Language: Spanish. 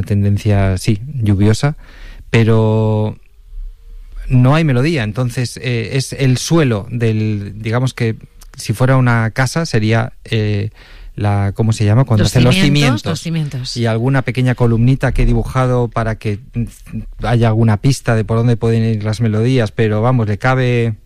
tendencia, sí, lluviosa, pero no hay melodía. Entonces es el suelo digamos que si fuera una casa sería ¿cómo se llama? Cuando hacen los cimientos. Y alguna pequeña columnita que he dibujado para que haya alguna pista de por dónde pueden ir las melodías, pero vamos, le cabe